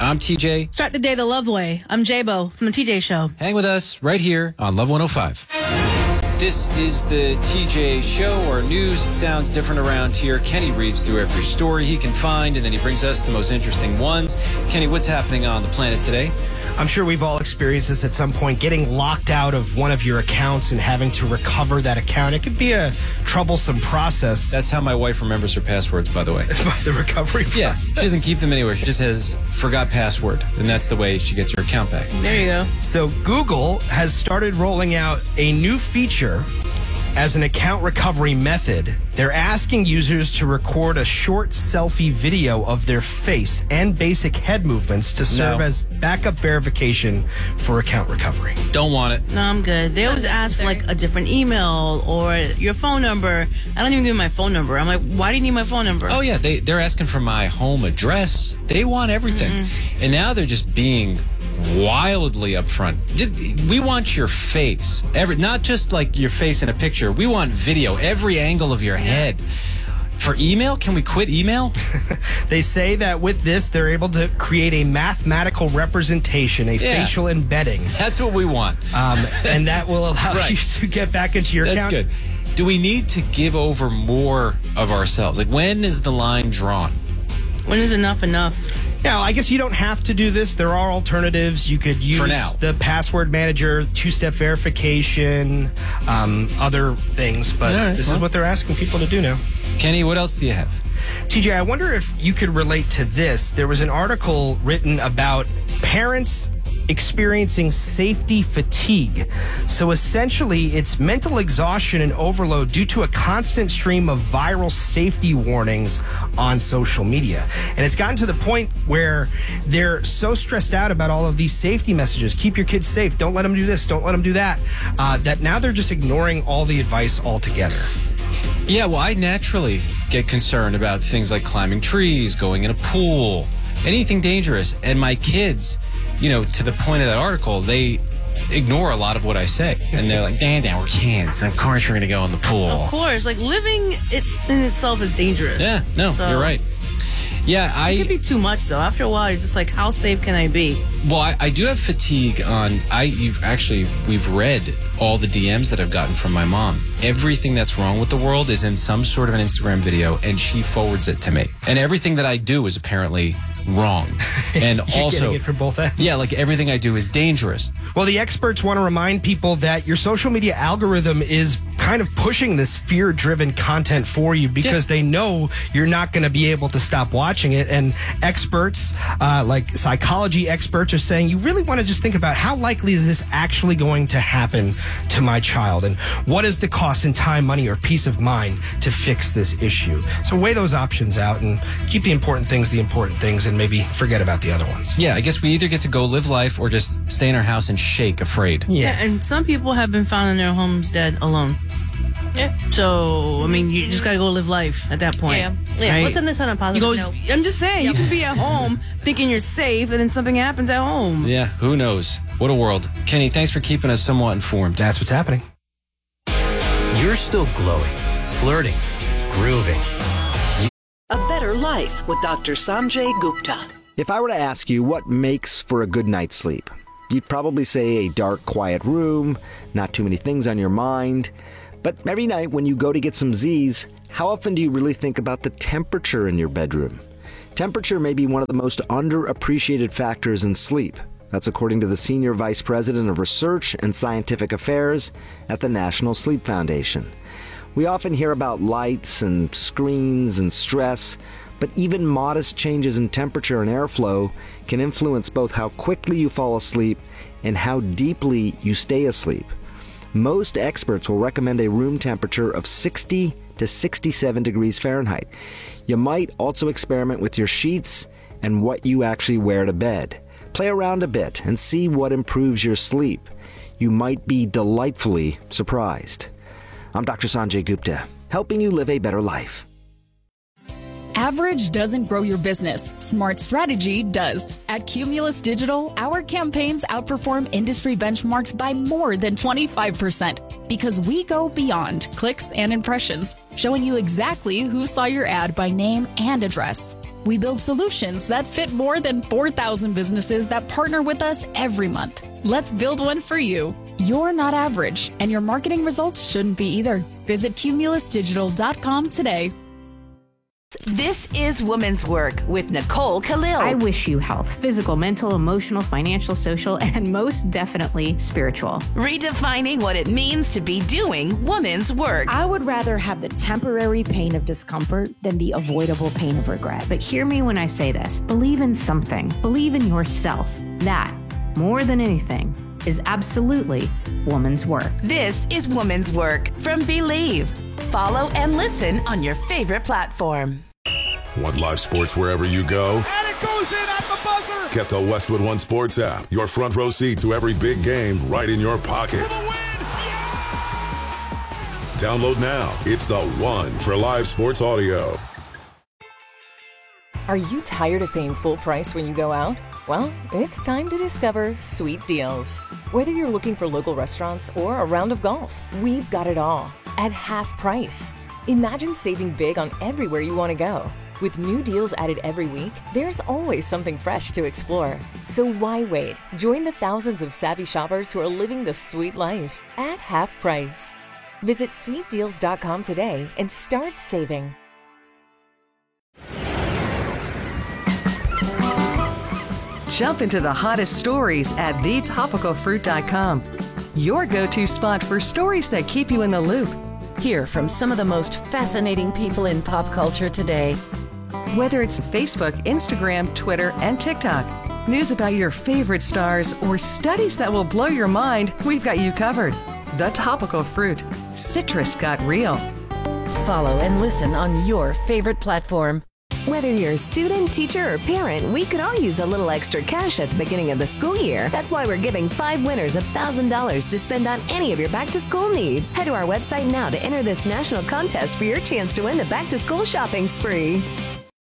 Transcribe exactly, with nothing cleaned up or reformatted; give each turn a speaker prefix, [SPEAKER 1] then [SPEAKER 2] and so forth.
[SPEAKER 1] I'm T J.
[SPEAKER 2] Start the day the love way. I'm J-Bo from the T J Show.
[SPEAKER 1] Hang with us right here on Love one oh five. This is the T J Show, our news. It sounds different around here. Kenny reads through every story he can find, and then he brings us the most interesting ones. Kenny, what's happening on the planet today?
[SPEAKER 3] I'm sure we've all experienced this at some point, getting locked out of one of your accounts and having to recover that account. It could be a troublesome process.
[SPEAKER 1] That's how my wife remembers her passwords, by the way.
[SPEAKER 3] The recovery process.
[SPEAKER 1] Yeah, she doesn't keep them anywhere. She just has forgot password, and that's the way she gets her account back.
[SPEAKER 2] There you go.
[SPEAKER 3] So Google has started rolling out a new feature as an account recovery method. They're asking users to record a short selfie video of their face and basic head movements to serve
[SPEAKER 1] No.
[SPEAKER 3] as backup verification for account recovery.
[SPEAKER 1] Don't want it.
[SPEAKER 2] No, I'm good. They always ask for like a different email or your phone number. I don't even give my phone number. I'm like, why do you need my phone number?
[SPEAKER 1] Oh, yeah, they, they're asking for my home address. They want everything. Mm-hmm. And now they're just being wildly upfront. Just, we want your face. Every, not just like your face in a picture. We want video, every angle of your head. For email, can we quit email?
[SPEAKER 3] They say that with this, they're able to create a mathematical representation, a
[SPEAKER 1] Yeah.
[SPEAKER 3] facial embedding.
[SPEAKER 1] That's what we want.
[SPEAKER 3] Um, and that will allow
[SPEAKER 1] Right.
[SPEAKER 3] you to get back into your
[SPEAKER 1] That's
[SPEAKER 3] account.
[SPEAKER 1] good. Do we need to give over more of ourselves? Like, when is the line drawn?
[SPEAKER 2] When is enough enough?
[SPEAKER 3] Now, I guess you don't have to do this. There are alternatives. You could use
[SPEAKER 1] For now.
[SPEAKER 3] the password manager, two-step verification, um, other things. But
[SPEAKER 1] All right,
[SPEAKER 3] this
[SPEAKER 1] well.
[SPEAKER 3] is what they're asking people to do now.
[SPEAKER 1] Kenny, what else do you have?
[SPEAKER 3] T J, I wonder if you could relate to this. There was an article written about parents experiencing safety fatigue. So essentially, it's mental exhaustion and overload due to a constant stream of viral safety warnings on social media. And it's gotten to the point where they're so stressed out about all of these safety messages. Keep your kids safe. Don't let them do this. Don't let them do that. Uh, that now they're just ignoring all the advice altogether.
[SPEAKER 1] Yeah, well, I naturally get concerned about things like climbing trees, going in a pool, anything dangerous. And my kids, you know, to the point of that article, they ignore a lot of what I say. And they're like, Dan, Dan, we're kids. Of course we're going to go in the pool.
[SPEAKER 2] Of course. Like, living it's in itself is dangerous.
[SPEAKER 1] Yeah, no,
[SPEAKER 2] So-
[SPEAKER 1] you're right. Yeah, I...
[SPEAKER 2] It could be too much, though. After a while, you're just like, how safe can I be?
[SPEAKER 1] Well, I, I do have fatigue on. I you've actually we've read all the D Ms that I've gotten from my mom. Everything that's wrong with the world is in some sort of an Instagram video, and she forwards it to me. And everything that I do is apparently wrong. And
[SPEAKER 3] You're
[SPEAKER 1] also,
[SPEAKER 3] getting it from both ends.
[SPEAKER 1] yeah, like everything I do is dangerous.
[SPEAKER 3] Well, the experts want to remind people that your social media algorithm is kind of pushing this fear-driven content for you because
[SPEAKER 1] Yeah.
[SPEAKER 3] they know you're not going to be able to stop watching it. And experts, uh, like psychology experts, are saying you really want to just think about how likely is this actually going to happen to my child, and what is the cost in time, money, or peace of mind to fix this issue. So weigh those options out and keep the important things the important things, and maybe forget about the other ones.
[SPEAKER 1] Yeah, I guess we either get to go live life or just stay in our house and shake afraid.
[SPEAKER 2] Yeah, and some people have been found in their homes dead alone.
[SPEAKER 4] Yeah.
[SPEAKER 2] So, I mean, you just got to go live life at that point.
[SPEAKER 4] Yeah. Yeah.
[SPEAKER 2] Right?
[SPEAKER 4] Let's end this on a
[SPEAKER 2] You
[SPEAKER 4] positive
[SPEAKER 2] go,
[SPEAKER 4] note.
[SPEAKER 2] I'm just saying, you
[SPEAKER 4] Yep.
[SPEAKER 2] can be at home thinking you're safe, and then something happens at home.
[SPEAKER 1] Yeah, who knows? What a world. Kenny, thanks for keeping us somewhat informed.
[SPEAKER 3] That's what's happening.
[SPEAKER 5] You're still glowing, flirting, grooving.
[SPEAKER 6] A Better Life with Doctor Sanjay Gupta.
[SPEAKER 7] If I were to ask you what makes for a good night's sleep, you'd probably say a dark, quiet room, not too many things on your mind. But every night when you go to get some Z's, how often do you really think about the temperature in your bedroom? Temperature may be one of the most underappreciated factors in sleep. That's according to the Senior Vice President of Research and Scientific Affairs at the National Sleep Foundation. We often hear about lights and screens and stress, but even modest changes in temperature and airflow can influence both how quickly you fall asleep and how deeply you stay asleep. Most experts will recommend a room temperature of sixty to sixty-seven degrees Fahrenheit. You might also experiment with your sheets and what you actually wear to bed. Play around a bit and see what improves your sleep. You might be delightfully surprised. I'm Doctor Sanjay Gupta, helping you live a better life.
[SPEAKER 8] Average doesn't grow your business. Smart strategy does. At Cumulus Digital, our campaigns outperform industry benchmarks by more than twenty-five percent because we go beyond clicks and impressions, showing you exactly who saw your ad by name and address. We build solutions that fit more than four thousand businesses that partner with us every month. Let's build one for you. You're not average, and your marketing results shouldn't be either. Visit cumulus digital dot com today.
[SPEAKER 4] This is Woman's Work with Nicole Khalil.
[SPEAKER 9] I wish you health, physical, mental, emotional, financial, social, and most definitely spiritual.
[SPEAKER 4] Redefining what it means to be doing woman's work.
[SPEAKER 10] I would rather have the temporary pain of discomfort than the avoidable pain of regret.
[SPEAKER 9] But hear me when I say this. Believe in something. Believe in yourself. That, more than anything, is absolutely woman's work.
[SPEAKER 4] This is Woman's Work from Believe. Follow and listen on your favorite platform.
[SPEAKER 11] Want live sports wherever you go?
[SPEAKER 12] And it goes in at the buzzer!
[SPEAKER 11] Get the Westwood One Sports app. Your front row seat to every big game right in your pocket.
[SPEAKER 12] For the win! Yeah!
[SPEAKER 11] Download now. It's the one for live sports audio.
[SPEAKER 13] Are you tired of paying full price when you go out? Well, it's time to discover Sweet Deals. Whether you're looking for local restaurants or a round of golf, we've got it all at half price. Imagine saving big on everywhere you want to go. With new deals added every week, there's always something fresh to explore. So why wait? Join the thousands of savvy shoppers who are living the sweet life at half price. Visit sweet deals dot com today and start saving.
[SPEAKER 14] Jump into the hottest stories at the topical fruit dot com. Your go-to spot for stories that keep you in the loop.
[SPEAKER 15] Hear from some of the most fascinating people in pop culture today.
[SPEAKER 14] Whether it's Facebook, Instagram, Twitter, and TikTok, news about your favorite stars, or studies that will blow your mind, we've got you covered. The Topical Fruit. Citrus got real.
[SPEAKER 15] Follow and listen on your favorite platform.
[SPEAKER 16] Whether you're a student, teacher, or parent, we could all use a little extra cash at the beginning of the school year. That's why we're giving five winners one thousand dollars to spend on any of your back-to-school needs. Head to our website now to enter this national contest for your chance to win the back-to-school shopping spree.